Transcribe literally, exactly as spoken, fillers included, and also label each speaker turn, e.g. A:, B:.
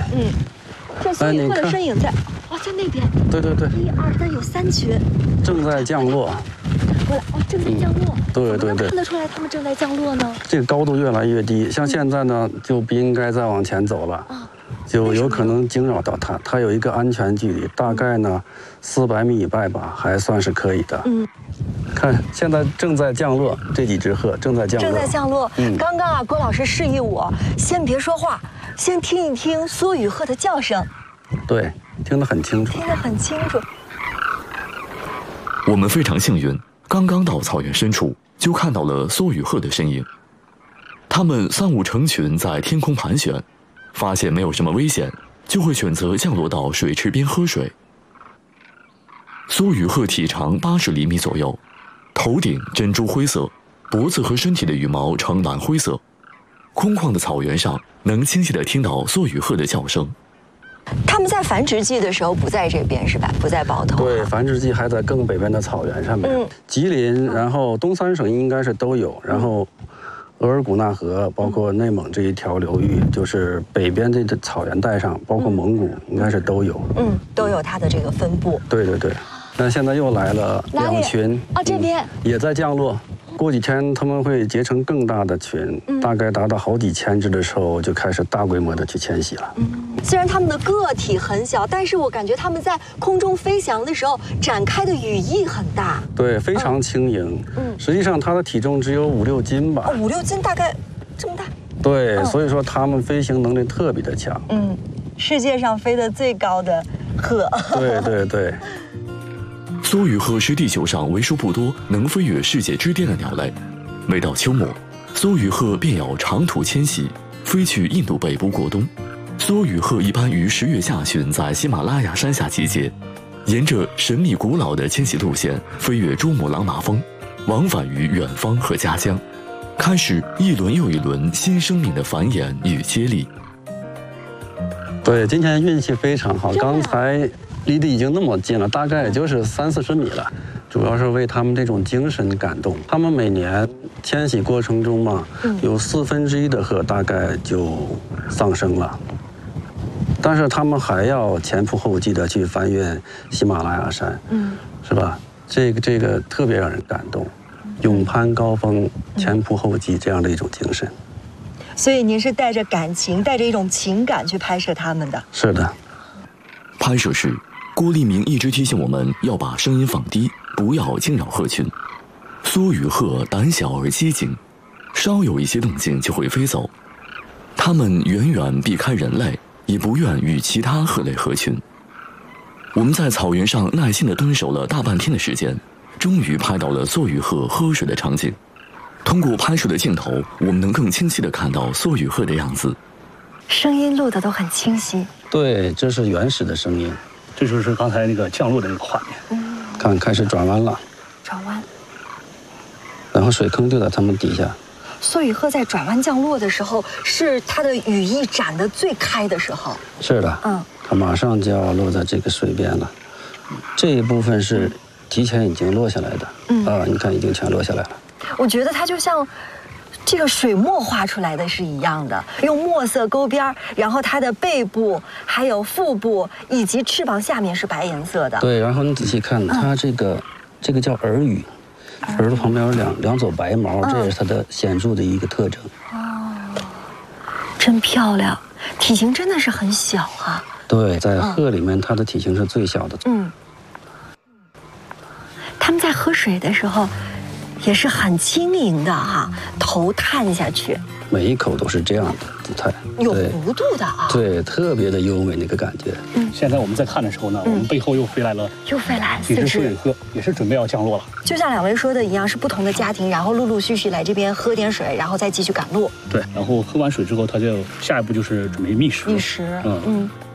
A: 嗯，这苏雨鹤的身影在，哦，在那边。
B: 对对对。
A: 一二三，有三群。
B: 正在降落。
A: 过来，哦，正在降落。
B: 嗯、对对对。
A: 看得出来他们正在降落呢。
B: 这个高度越来越低，像现在呢，嗯、就不应该再往前走了。啊。就有可能惊扰到它，它有一个安全距离，大概呢四百米以外吧，还算是可以的。嗯，看现在正在降落，这几只鹤正在降落。
A: 正在降落。嗯，刚刚啊，郭老师示意我先别说话，先听一听梭羽鹤的叫声。
B: 对，听得很清楚。
A: 听得很清楚。
C: 我们非常幸运，刚刚到草原深处，就看到了梭羽鹤的身影。它们三五成群在天空盘旋。发现没有什么危险，就会选择降落到水池边喝水。梭羽鹤体长八十厘米左右，头顶珍珠灰色，脖子和身体的羽毛呈蓝灰色。空旷的草原上，能清晰地听到梭羽鹤的叫声。
A: 它们在繁殖季的时候不在这边是吧？不在包头。
B: 对，繁殖季还在更北边的草原上面。嗯，吉林，然后东三省应该是都有，然后。额尔古纳河，包括内蒙这一条流域，就是北边这个草原带上，包括蒙古，应该是都有。
A: 嗯，都有它的这个分布。
B: 对对对，那现在又来了两群。
A: 啊，这边、
B: 嗯、也在降落。过几天他们会结成更大的群，嗯、大概达到好几千只的时候，就开始大规模的去迁徙了。
A: 嗯，虽然它们的个体很小，但是我感觉它们在空中飞翔的时候展开的羽翼很大。
B: 对，非常轻盈。嗯，实际上它的体重只有五六斤吧。
A: 哦，五六斤，大概这么大。
B: 对，嗯、所以说它们飞行能力特别的强。
A: 嗯，世界上飞得最高的鹤。
B: 对对对。
C: 梭羽鹤是地球上为数不多能飞越世界之巅的鸟类。每到秋末，梭羽鹤便要长途迁徙，飞去印度北部过冬。梭羽鹤一般于十月下旬在喜马拉雅山下集结，沿着神秘古老的迁徙路线飞越珠穆朗玛峰，往返于远方和家乡，开始一轮又一轮新生命的繁衍与接力。
B: 对，今天运气非常好，刚才离得已经那么近了，大概也就是三四十米了。主要是为他们这种精神感动。他们每年迁徙过程中嘛，有四分之一的鹤大概就丧生了，但是他们还要前仆后继的去翻越喜马拉雅山，嗯，是吧？这个这个特别让人感动，勇攀高峰，前仆后继这样的一种精神。
A: 所以您是带着感情，带着一种情感去拍摄他们的。
B: 是的。
C: 拍摄时，郭立明一直提醒我们要把声音放低，不要惊扰鹤群。梭羽鹤胆小而机警，稍有一些动静就会飞走。它们远远避开人类，也不愿与其他鹤类合群。我们在草原上耐心地蹲守了大半天的时间，终于拍到了梭羽鹤喝水的场景。通过拍摄的镜头，我们能更清晰地看到梭羽鹤的样子。
A: 声音录得都很清晰。
B: 对，这是原始的声音。
D: 这就是刚才那个降落的那个画面。
B: 嗯，看，开始转弯了。
A: 转弯。
B: 然后水坑就在它们底下。
A: 梭羽鹤在转弯降落的时候，是它的羽翼展得最开的时候。
B: 是的。嗯。它马上就要落在这个水边了。这一部分是提前已经落下来的。嗯。啊，你看，已经全落下来了。
A: 我觉得它就像这个水墨画出来的是一样的，用墨色勾边，然后它的背部、还有腹部以及翅膀下面是白颜色的。
B: 对，然后你仔细看，它这个、嗯、这个叫耳羽，耳朵旁边有两两撮白毛，嗯、这也是它的显著的一个特征。
A: 哦，真漂亮，体型真的是很小啊。
B: 对，在鹤里面，它的体型是最小的。嗯，
A: 他们在喝水的时候。也是很轻盈的哈，头探下去，
B: 每一口都是这样的姿态，
A: 有弧度的啊，
B: 对，特别的优美那个感觉。
D: 嗯，现在我们在看的时候呢，嗯、我们背后又飞来了，
A: 又飞来
D: 几只梭羽鹤，也是准备要降落了。
A: 就像两位说的一样，是不同的家庭，然后陆陆续续来这边喝点水，然后再继续赶路。
D: 对，然后喝完水之后，它就下一步就是准备觅食。
A: 觅食，嗯嗯。